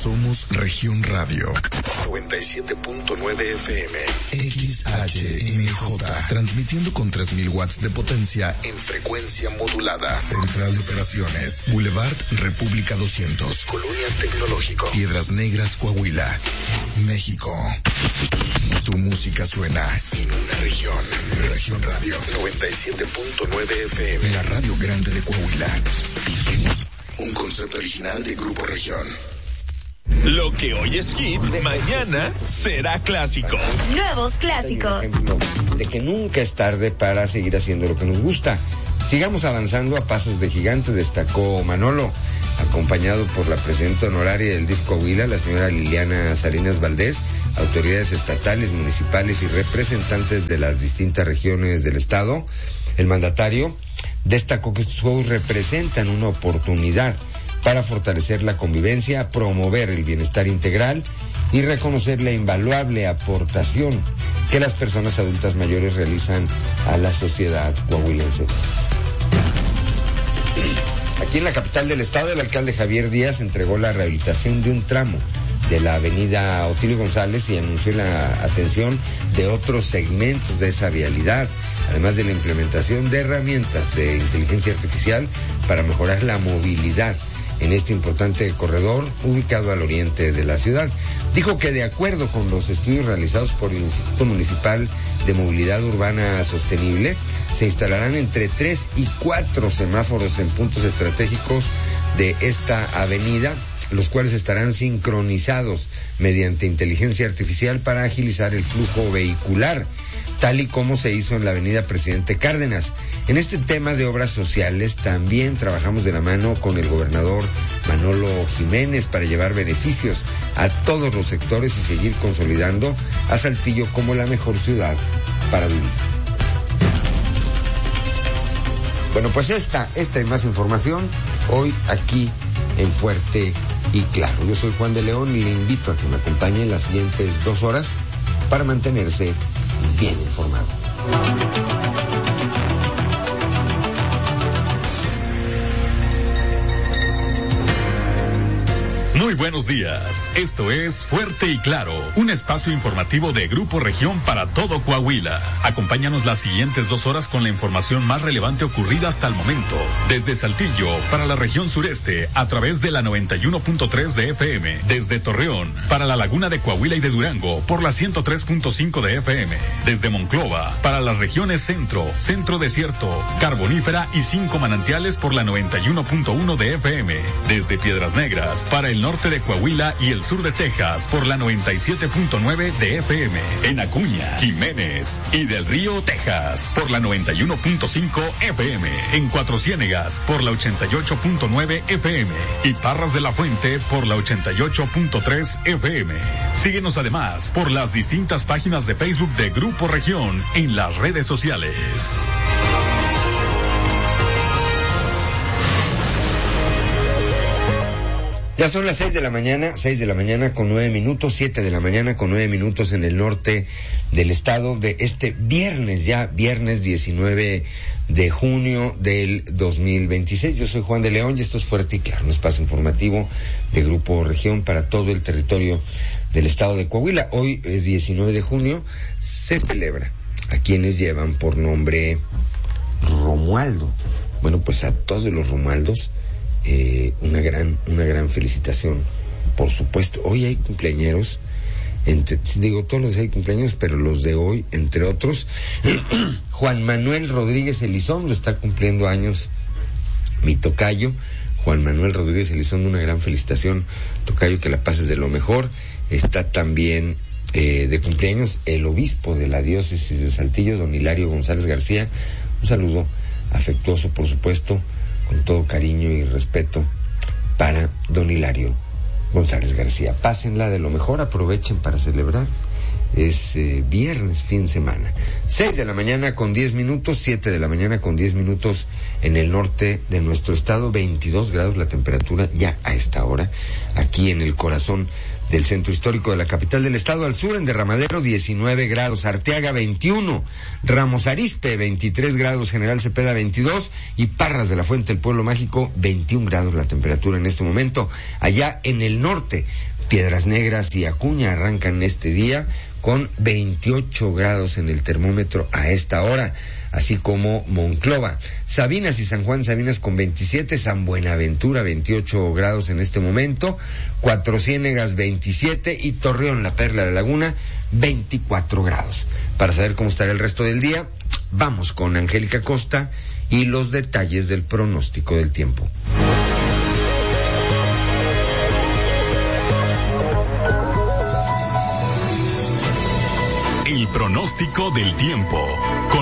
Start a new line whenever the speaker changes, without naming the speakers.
Somos Región Radio 97.9 FM XHMJ, transmitiendo con 3000 watts de potencia en frecuencia modulada. Central de Operaciones, Boulevard República 200, Colonia Tecnológico, Piedras Negras, Coahuila, México. Tu música suena en una región. Región Radio 97.9 FM, la radio grande de Coahuila. Un concepto original de Grupo Región.
Lo que hoy es hit, mañana será clásico.
Nuevos clásicos.
De que nunca es tarde para seguir haciendo lo que nos gusta. Sigamos avanzando a pasos de gigante, destacó Manolo, acompañado por la presidenta honoraria del DIF Coahuila, la señora Liliana Salinas Valdés, autoridades estatales, municipales y representantes de las distintas regiones del estado. El mandatario destacó que estos juegos representan una oportunidad para fortalecer la convivencia, promover el bienestar integral y reconocer la invaluable aportación que las personas adultas mayores realizan a la sociedad coahuilense. Aquí en la capital del estado, el alcalde Javier Díaz entregó la rehabilitación de un tramo de la avenida Otilio González y anunció la atención de otros segmentos de esa vialidad, además de la implementación de herramientas de inteligencia artificial para mejorar la movilidad en este importante corredor ubicado al oriente de la ciudad. Dijo que de acuerdo con los estudios realizados por el Instituto Municipal de Movilidad Urbana Sostenible, se instalarán entre 3 y 4 semáforos en puntos estratégicos de esta avenida, los cuales estarán sincronizados mediante inteligencia artificial para agilizar el flujo vehicular, tal y como se hizo en la avenida Presidente Cárdenas. En este tema de obras sociales también trabajamos de la mano con el gobernador Manolo Jiménez para llevar beneficios a todos los sectores y seguir consolidando a Saltillo como la mejor ciudad para vivir. Bueno, pues esta y más información hoy aquí en Fuerte y Claro. Yo soy Juan de León y le invito a que me acompañe en las siguientes 2 horas para mantenerse bien informado.
Muy buenos días. Esto es Fuerte y Claro, un espacio informativo de Grupo Región para todo Coahuila. Acompáñanos las siguientes 2 horas con la información más relevante ocurrida hasta el momento. Desde Saltillo, para la región sureste, a través de la 91.3 de FM. Desde Torreón, para la laguna de Coahuila y de Durango, por la 103.5 de FM. Desde Monclova, para las regiones centro, centro desierto, carbonífera y 5 manantiales por la 91.1 de FM. Desde Piedras Negras, para el norte de Coahuila y el sur de Texas por la 97.9 de FM. En Acuña, Jiménez y del Río, Texas por la 91.5 FM. En Cuatro Ciénegas por la 88.9 FM. Y Parras de la Fuente por la 88.3 FM. Síguenos además por las distintas páginas de Facebook de Grupo Región en las redes sociales.
Ya son las 6 de la mañana con 9 minutos, 7 de la mañana con 9 minutos en el norte del estado de este viernes 19 de junio del 2026. Yo soy Juan de León y esto es Fuerte y Claro, un espacio informativo de Grupo Región para todo el territorio del estado de Coahuila. Hoy, 19 de junio, se celebra a quienes llevan por nombre Romualdo. Bueno, pues a todos los Romualdos, una gran felicitación, por supuesto. Hoy hay cumpleañeros, todos los días hay cumpleaños, pero los de hoy, entre otros, Juan Manuel Rodríguez Elizondo, está cumpliendo años mi tocayo, Juan Manuel Rodríguez Elizondo, una gran felicitación, tocayo, que la pases de lo mejor. Está también de cumpleaños el obispo de la diócesis de Saltillo, don Hilario González García, un saludo afectuoso, por supuesto, con todo cariño y respeto para don Hilario González García. Pásenla de lo mejor, aprovechen para celebrar. Es viernes, fin de semana. 6 de la mañana con 10 minutos, 7 de la mañana con 10 minutos en el norte de nuestro estado, 22 grados la temperatura ya a esta hora, aquí en el corazón del centro histórico de la capital del estado. Al sur, en Derramadero, 19 grados, Arteaga 21, Ramos Arizpe 23 grados, General Cepeda 22 y Parras de la Fuente, el pueblo mágico, 21 grados la temperatura en este momento. Allá en el norte Piedras Negras y Acuña arrancan este día con 28 grados en el termómetro a esta hora, así como Monclova. Sabinas y San Juan Sabinas con 27, San Buenaventura 28 grados en este momento, Cuatro Ciénegas 27 y Torreón, la Perla de la Laguna, 24 grados. Para saber cómo estará el resto del día, vamos con Angélica Costa y los detalles del pronóstico del tiempo.
El pronóstico del tiempo.